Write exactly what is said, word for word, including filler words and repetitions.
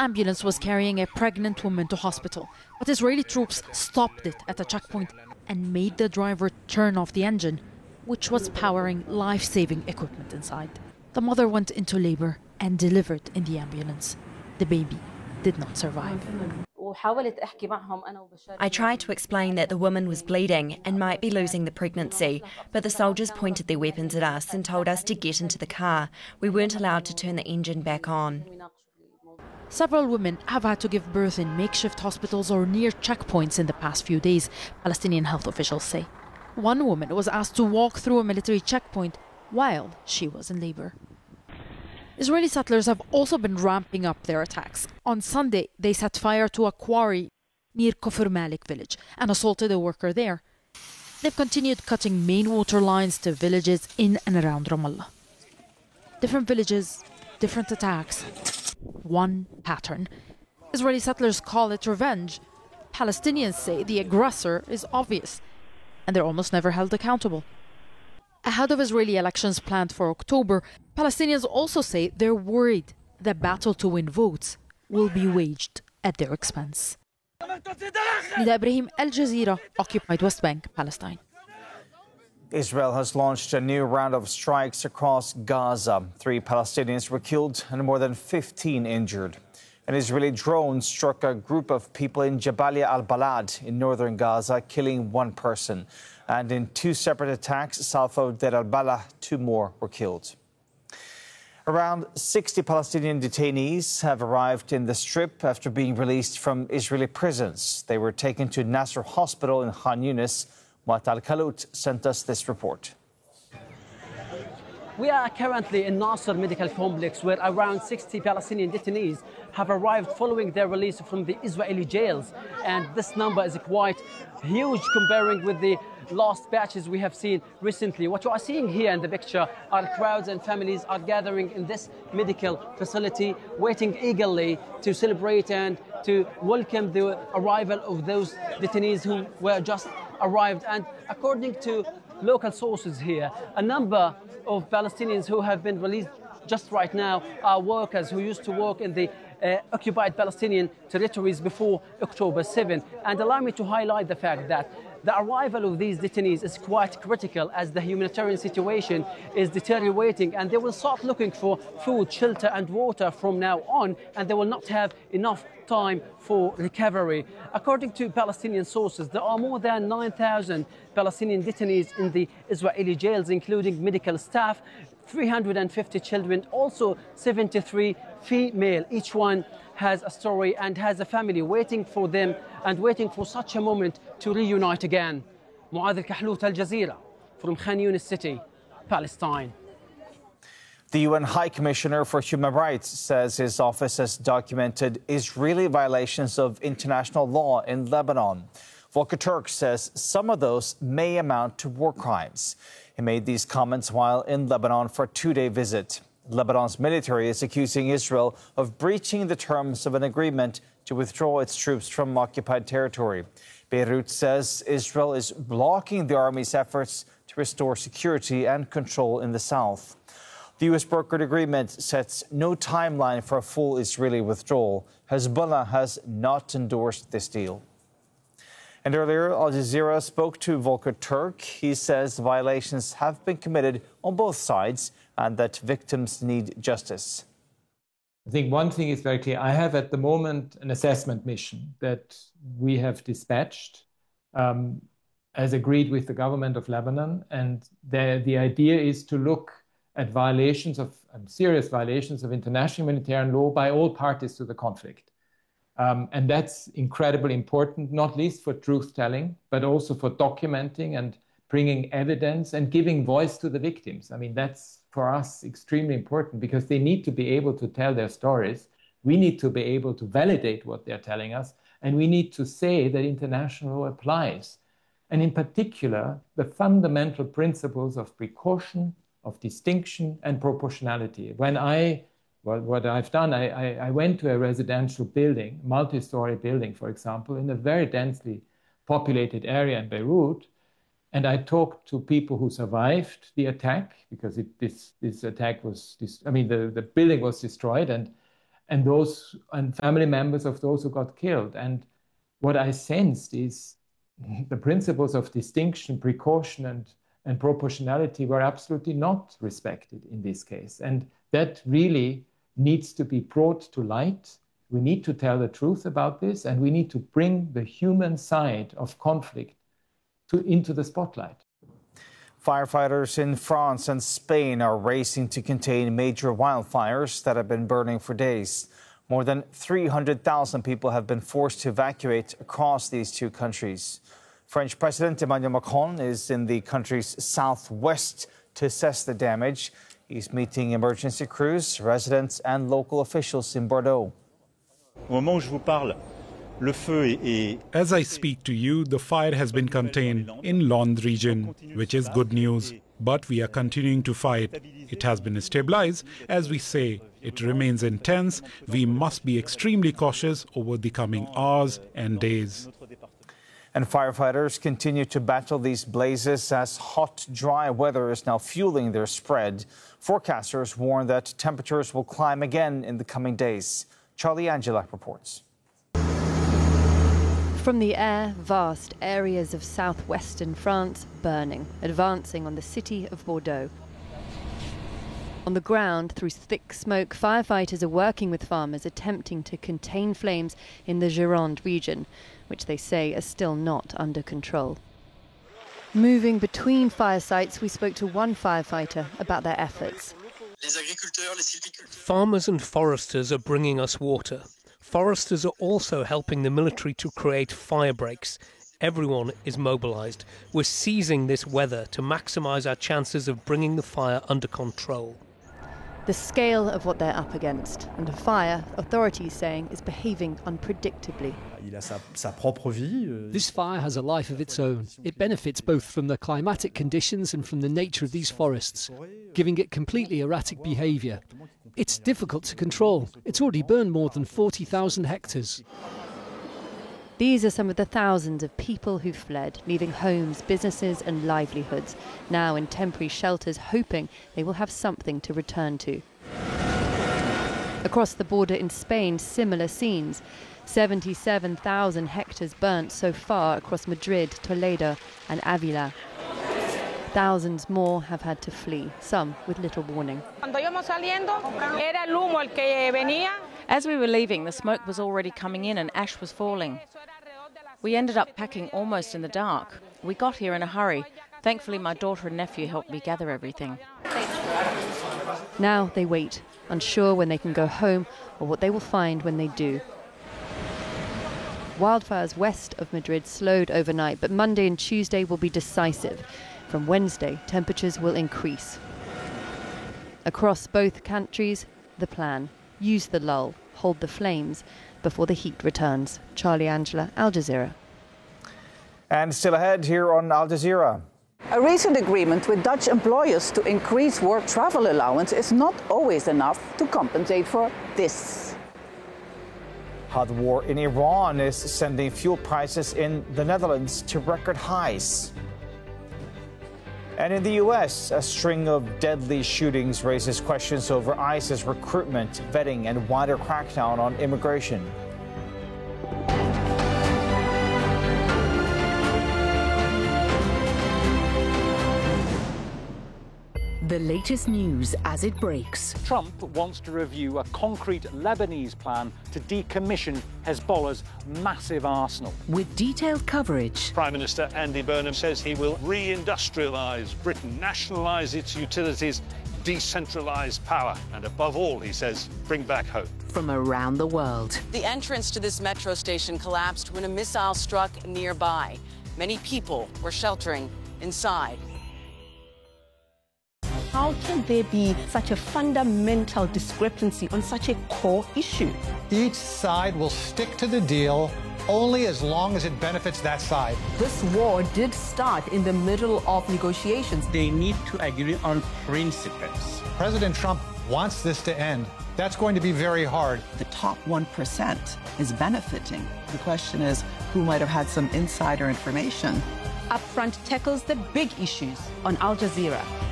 ambulance was carrying a pregnant woman to hospital, but Israeli troops stopped it at a checkpoint and made the driver turn off the engine, which was powering life-saving equipment inside. The mother went into labor and delivered in the ambulance. The baby did not survive. I tried to explain that the woman was bleeding and might be losing the pregnancy, but the soldiers pointed their weapons at us and told us to get into the car. We weren't allowed to turn the engine back on. Several women have had to give birth in makeshift hospitals or near checkpoints in the past few days, Palestinian health officials say. One woman was asked to walk through a military checkpoint while she was in labor. Israeli settlers have also been ramping up their attacks. On Sunday, they set fire to a quarry near Kufr Malik village and assaulted a worker there. They've continued cutting main water lines to villages in and around Ramallah. Different villages, different attacks, one pattern. Israeli settlers call it revenge. Palestinians say the aggressor is obvious, and they're almost never held accountable. Ahead of Israeli elections planned for October, Palestinians also say they're worried the battle to win votes will be waged at their expense. Nida Ibrahim, Al Jazeera, occupied West Bank, Palestine. Israel has launched a new round of strikes across Gaza. Three Palestinians were killed and more than fifteen injured. An Israeli drone struck a group of people in Jabalia al-Balad in northern Gaza, killing one person. And in two separate attacks south of Deir al-Balah, two more were killed. Around sixty Palestinian detainees have arrived in the Strip after being released from Israeli prisons. They were taken to Nasser Hospital in Khan Yunis. Muat Al-Kalout sent us this report. We are currently in Nasser Medical Complex, where around sixty Palestinian detainees have arrived following their release from the Israeli jails. And this number is quite huge comparing with the last batches we have seen recently. What you are seeing here in the picture are crowds and families are gathering in this medical facility, waiting eagerly to celebrate and to welcome the arrival of those detainees who were just arrived. And according to local sources here, a number of Palestinians who have been released just right now are workers who used to work in the uh, occupied Palestinian territories before October seventh. And allow me to highlight the fact that the arrival of these detainees is quite critical as the humanitarian situation is deteriorating, and they will start looking for food, shelter and water from now on, and they will not have enough time for recovery. According to Palestinian sources, there are more than nine thousand Palestinian detainees in the Israeli jails, including medical staff, three hundred fifty children, also seventy-three female. Each one has a story and has a family waiting for them and waiting for such a moment to reunite again. Muad Al-Kahlout, Al Jazeera, from Khan Yunis City, Palestine. The U N High Commissioner for Human Rights says his office has documented Israeli violations of international law in Lebanon. Volker Turk says some of those may amount to war crimes. He made these comments while in Lebanon for a two-day visit. Lebanon's military is accusing Israel of breaching the terms of an agreement to withdraw its troops from occupied territory. Beirut says Israel is blocking the army's efforts to restore security and control in the south. The U S brokered agreement sets no timeline for a full Israeli withdrawal. Hezbollah has not endorsed this deal. And earlier, Al Jazeera spoke to Volker Turk. He says violations have been committed on both sides and that victims need justice. I think one thing is very clear. I have at the moment an assessment mission that we have dispatched um, as agreed with the government of Lebanon. And the, the idea is to look at violations of um, serious violations of international humanitarian law by all parties to the conflict. Um, and that's incredibly important, not least for truth-telling, but also for documenting and bringing evidence and giving voice to the victims. I mean, that's for us extremely important because they need to be able to tell their stories. We need to be able to validate what they're telling us, and we need to say that international law applies. And in particular, the fundamental principles of precaution, of distinction and proportionality. When I, well, what I've done, I, I, I went to a residential building, multi-story building, for example, in a very densely populated area in Beirut, and I talked to people who survived the attack because it, this, this attack was, this, I mean, the, the building was destroyed, and, and those and family members of those who got killed. And what I sensed is the principles of distinction, precaution, and, and proportionality were absolutely not respected in this case. And that really needs to be brought to light. We need to tell the truth about this, and we need to bring the human side of conflict to, into the spotlight. Firefighters in France and Spain are racing to contain major wildfires that have been burning for days. More than three hundred thousand people have been forced to evacuate across these two countries. French President Emmanuel Macron is in the country's southwest to assess the damage. He's meeting emergency crews, residents and local officials in Bordeaux. As I speak to you, the fire has been contained in Landes region, which is good news. But we are continuing to fight. It has been stabilized. As we say, it remains intense. We must be extremely cautious over the coming hours and days. And firefighters continue to battle these blazes as hot, dry weather is now fueling their spread. Forecasters warn that temperatures will climb again in the coming days. Charlie Angelak reports. From the air, vast areas of southwestern France burning, advancing on the city of Bordeaux. On the ground, through thick smoke, firefighters are working with farmers attempting to contain flames in the Gironde region, which they say are still not under control. Moving between fire sites, we spoke to one firefighter about their efforts. Farmers and foresters are bringing us water. Foresters are also helping the military to create fire breaks. Everyone is mobilised. We're seizing this weather to maximise our chances of bringing the fire under control. The scale of what they're up against, and the fire, authorities saying, is behaving unpredictably. This fire has a life of its own. It benefits both from the climatic conditions and from the nature of these forests, giving it completely erratic behaviour. It's difficult to control. It's already burned more than forty thousand hectares. These are some of the thousands of people who fled, leaving homes, businesses and livelihoods, now in temporary shelters, hoping they will have something to return to. Across the border in Spain, similar scenes. seventy-seven thousand hectares burnt so far across Madrid, Toledo and Avila. Thousands more have had to flee, some with little warning. As we were leaving, the smoke was already coming in and ash was falling. We ended up packing almost in the dark. We got here in a hurry. Thankfully, my daughter and nephew helped me gather everything. Now they wait, unsure when they can go home or what they will find when they do. Wildfires west of Madrid slowed overnight, but Monday and Tuesday will be decisive. From Wednesday, temperatures will increase. Across both countries, the plan: use the lull, hold the flames before the heat returns. Charlie Angela, Al Jazeera. And still ahead here on Al Jazeera. A recent agreement with Dutch employers to increase work travel allowance is not always enough to compensate for this. How the war in Iran is sending fuel prices in the Netherlands to record highs. And in the U S, a string of deadly shootings raises questions over ICE's recruitment, vetting, and wider crackdown on immigration. The latest news as it breaks. Trump wants to review a concrete Lebanese plan to decommission Hezbollah's massive arsenal. With detailed coverage. Prime Minister Andy Burnham says he will re-industrialise Britain, nationalise its utilities, decentralise power, and above all, he says, bring back hope. From around the world. The entrance to this metro station collapsed when a missile struck nearby. Many people were sheltering inside. How can there be such a fundamental discrepancy on such a core issue? Each side will stick to the deal only as long as it benefits that side. This war did start in the middle of negotiations. They need to agree on principles. President Trump wants this to end. That's going to be very hard. The top one percent is benefiting. The question is, who might have had some insider information? Upfront tackles the big issues on Al Jazeera.